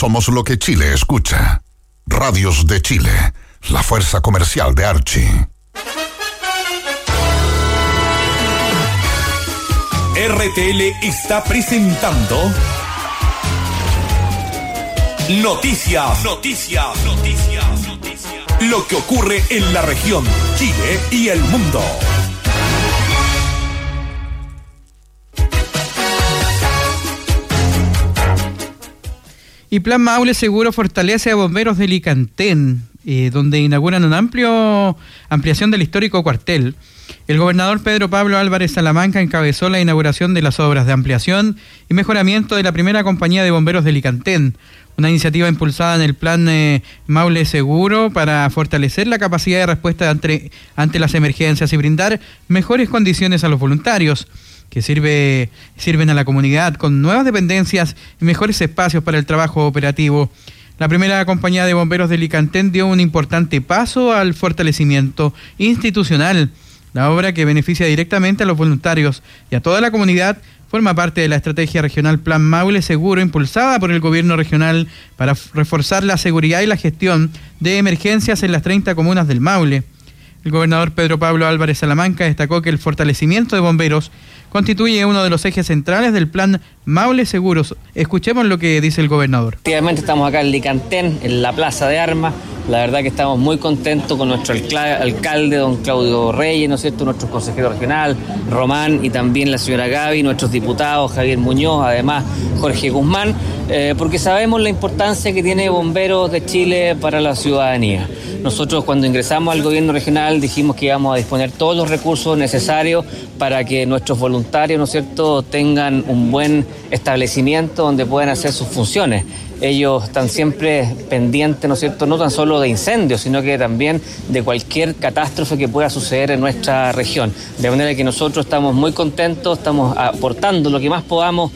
Somos lo que Chile escucha. Radios de Chile, la fuerza comercial de Archie. RTL está presentando Noticias. Lo que ocurre en la región, Chile y el mundo. Y Plan Maule Seguro fortalece a bomberos de Licantén, donde inauguran una ampliación del histórico cuartel. El gobernador Pedro Pablo Álvarez Salamanca encabezó la inauguración de las obras de ampliación y mejoramiento de la primera compañía de bomberos de Licantén, una iniciativa impulsada en el Plan Maule Seguro para fortalecer la capacidad de respuesta ante las emergencias y brindar mejores condiciones a los voluntarios que sirven a la comunidad con nuevas dependencias y mejores espacios para el trabajo operativo. La primera compañía de bomberos de Licantén dio un importante paso al fortalecimiento institucional. La obra, que beneficia directamente a los voluntarios y a toda la comunidad, forma parte de la estrategia regional Plan Maule Seguro, impulsada por el gobierno regional para reforzar la seguridad y la gestión de emergencias en las 30 comunas del Maule. El gobernador Pedro Pablo Álvarez Salamanca destacó que el fortalecimiento de bomberos constituye uno de los ejes centrales del Plan Maule Seguros. Escuchemos lo que dice el gobernador. Efectivamente estamos acá en Licantén, en la Plaza de Armas. La verdad que estamos muy contentos con nuestro alcalde, don Claudio Reyes, ¿no es cierto?, nuestro consejero regional, Román, y también la señora Gaby, nuestros diputados, Javier Muñoz, además Jorge Guzmán, porque sabemos la importancia que tiene Bomberos de Chile para la ciudadanía. Nosotros, cuando ingresamos al gobierno regional, dijimos que íbamos a disponer todos los recursos necesarios para que nuestros voluntarios, ¿no es cierto?, tengan un buen establecimiento donde puedan hacer sus funciones. Ellos están siempre pendientes, ¿no es cierto?, no tan solo de incendios, sino que también de cualquier catástrofe que pueda suceder en nuestra región. De manera que nosotros estamos muy contentos, estamos aportando lo que más podamos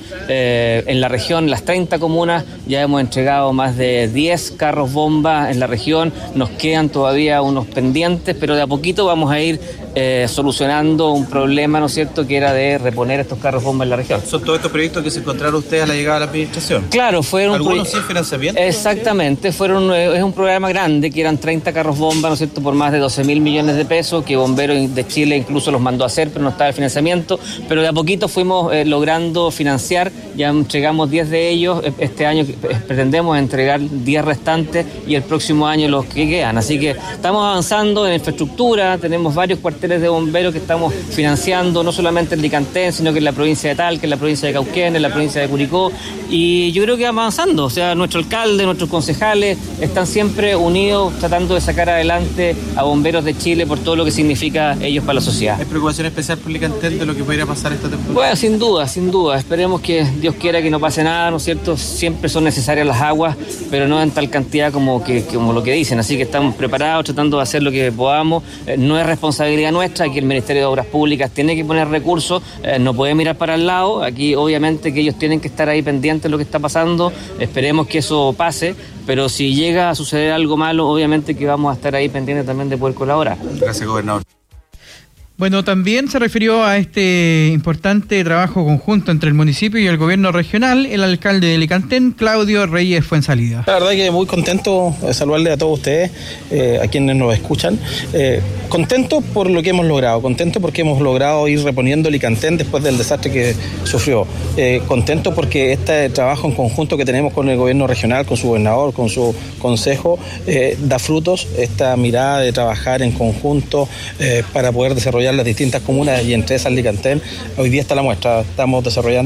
en la región, las 30 comunas. Ya hemos entregado más de 10 carros bomba en la región, nos quedan todavía unos pendientes, pero de a poquito vamos a ir solucionando un problema, ¿no es cierto?, que era de reponer estos carros bomba en la región. ¿Son todos estos proyectos que se encontraron ustedes a la llegada de la administración? Claro, fueron ¿algunos sin financiamiento? Exactamente, es un programa grande, que eran 30 carros bomba, ¿no es cierto?, por más de 12.000 millones de pesos, que Bomberos de Chile incluso los mandó a hacer, pero no estaba el financiamiento, pero de a poquito fuimos logrando financiar. Ya entregamos 10 de ellos, este año pretendemos entregar 10 restantes y el próximo año los que quedan, así que estamos avanzando en infraestructura, tenemos varios cuarteles de bomberos que estamos financiando, no solamente en Licantén, sino que en la provincia de Talca, en la provincia de Cauquén, en la provincia de Curicó, y yo creo que vamos avanzando. O sea, nuestro alcalde, nuestros concejales están siempre unidos tratando de sacar adelante a Bomberos de Chile por todo lo que significa ellos para la sociedad. ¿Hay preocupación especial por Licantén de lo que podría pasar esta temporada? Bueno, sin duda. Esperemos que Dios quiera que no pase nada, ¿no es cierto? Siempre son necesarias las aguas, pero no en tal cantidad como lo que dicen. Así que estamos preparados, tratando de hacer lo que podamos. No es responsabilidad nuestra, aquí el Ministerio de Obras Públicas tiene que poner recursos, no puede mirar para el lado. Aquí obviamente que ellos tienen que estar ahí pendientes de lo que está pasando. Esperemos que eso pase, pero si llega a suceder algo malo, obviamente que vamos a estar ahí pendientes también de poder colaborar. Gracias, gobernador. Bueno, también se refirió a este importante trabajo conjunto entre el municipio y el gobierno regional el alcalde de Licantén, Claudio Reyes Fuenzalida. La verdad que muy contento de saludarle a todos ustedes, a quienes nos escuchan. Contento por lo que hemos logrado, contento porque hemos logrado ir reponiendo Licantén después del desastre que sufrió. Contento porque este trabajo en conjunto que tenemos con el gobierno regional, con su gobernador, con su consejo, da frutos. Esta mirada de trabajar en conjunto para poder desarrollar las distintas comunas y entre esas Licantén, hoy día está la muestra. Estamos desarrollando